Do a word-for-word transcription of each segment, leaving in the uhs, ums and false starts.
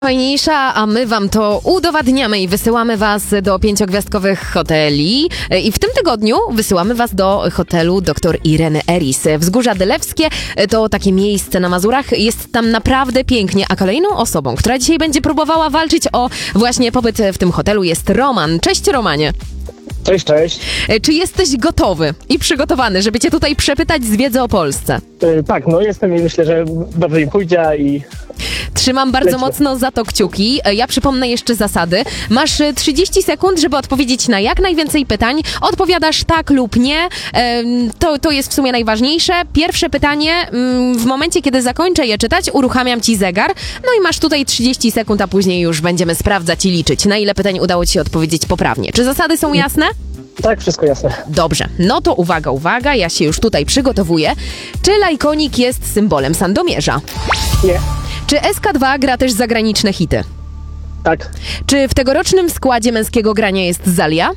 Fajniejsza, a my wam to udowadniamy i wysyłamy was do pięciogwiazdkowych hoteli. I w tym tygodniu wysyłamy was do hotelu doktor Ireny Eris. Wzgórza Dylewskie to takie miejsce na Mazurach. Jest tam naprawdę pięknie, a kolejną osobą, która dzisiaj będzie próbowała walczyć o właśnie pobyt w tym hotelu, jest Roman. Cześć, Romanie. Cześć, cześć. Czy jesteś gotowy i przygotowany, żeby cię tutaj przepytać z wiedzy o Polsce? Yy, tak, no jestem i myślę, że dobrze mi pójdzie i... Trzymam bardzo Lecimy. mocno za to kciuki. Ja przypomnę jeszcze zasady. Masz trzydzieści sekund, żeby odpowiedzieć na jak najwięcej pytań. Odpowiadasz tak lub nie. To, to jest w sumie najważniejsze. Pierwsze pytanie, w momencie, kiedy zakończę je czytać, uruchamiam ci zegar. No i masz tutaj trzydzieści sekund, a później już będziemy sprawdzać i liczyć, na ile pytań udało ci się odpowiedzieć poprawnie. Czy zasady są jasne? Tak, wszystko jasne. Dobrze. No to uwaga, uwaga. Ja się już tutaj przygotowuję. Czy lajkonik jest symbolem Sandomierza? Nie. Czy S K dwa gra też zagraniczne hity? Tak. Czy w tegorocznym składzie męskiego grania jest Zalia?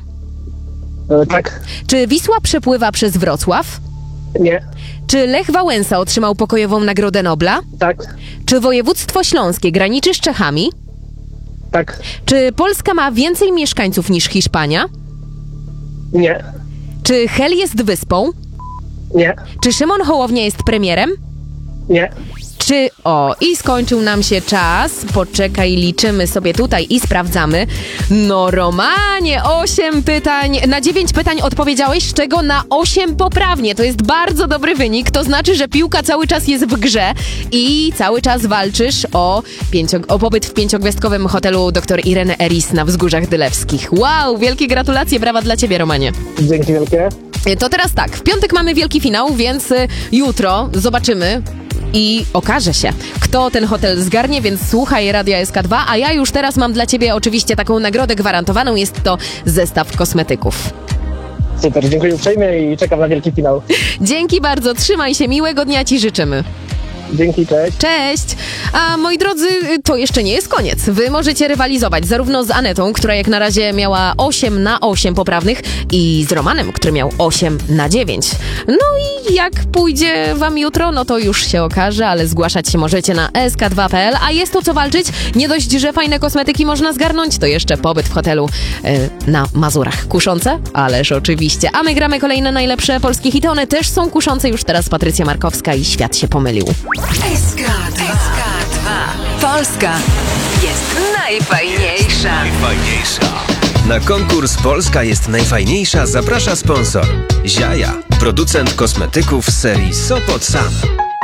Yy, tak. Czy Wisła przepływa przez Wrocław? Nie. Czy Lech Wałęsa otrzymał pokojową Nagrodę Nobla? Tak. Czy województwo śląskie graniczy z Czechami? Tak. Czy Polska ma więcej mieszkańców niż Hiszpania? Nie. Czy Hel jest wyspą? Nie. Czy Szymon Hołownia jest premierem? Nie. Czy... O, i skończył nam się czas. Poczekaj, liczymy sobie tutaj i sprawdzamy. No, Romanie, osiem pytań. Na dziewięć pytań odpowiedziałeś, z czego na osiem poprawnie. To jest bardzo dobry wynik. To znaczy, że piłka cały czas jest w grze i cały czas walczysz o, pięcio... o pobyt w pięciogwiazdkowym hotelu doktor Ireny Eris na Wzgórzach Dylewskich. Wow, wielkie gratulacje, brawa dla ciebie, Romanie. Dzięki wielkie. To teraz tak, w piątek mamy wielki finał, więc y, jutro zobaczymy i okaże się, kto ten hotel zgarnie, więc słuchaj Radia S K dwa, a ja już teraz mam dla ciebie oczywiście taką nagrodę gwarantowaną, jest to zestaw kosmetyków. Super, dziękuję uprzejmie i czekam na wielki finał. Dzięki bardzo, trzymaj się, miłego dnia ci życzymy. Dzięki, cześć. Cześć! A moi drodzy, to jeszcze nie jest koniec. Wy możecie rywalizować zarówno z Anetą, która jak na razie miała osiem na osiem poprawnych, i z Romanem, który miał osiem na dziewięć. No i jak pójdzie wam jutro, no to już się okaże, ale zgłaszać się możecie na S K dwa kropka P L, a jest to co walczyć. Nie dość, że fajne kosmetyki można zgarnąć, to jeszcze pobyt w hotelu yy, na Mazurach. Kuszące? Ależ oczywiście. A my gramy kolejne najlepsze polskie hity. One też są kuszące. Już teraz Patrycja Markowska i Świat się pomylił. S K dwa. Polska jest najfajniejsza. Najfajniejsza. Na konkurs Polska jest najfajniejsza zaprasza sponsor Ziaja, producent kosmetyków z serii Sopot Sam.